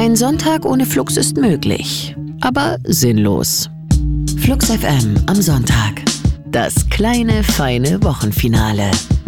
Ein Sonntag ohne Flux ist möglich, aber sinnlos. Flux FM am Sonntag. Das kleine, feine Wochenfinale.